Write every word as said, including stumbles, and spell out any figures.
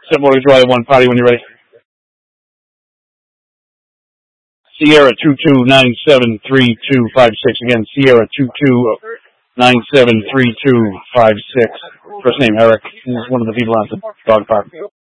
Set motor drive one party when you're ready. Sierra two two nine seven three two five six. Again, Sierra two two nine seven three two five six. First name Eric. He's one of the people at the dog park.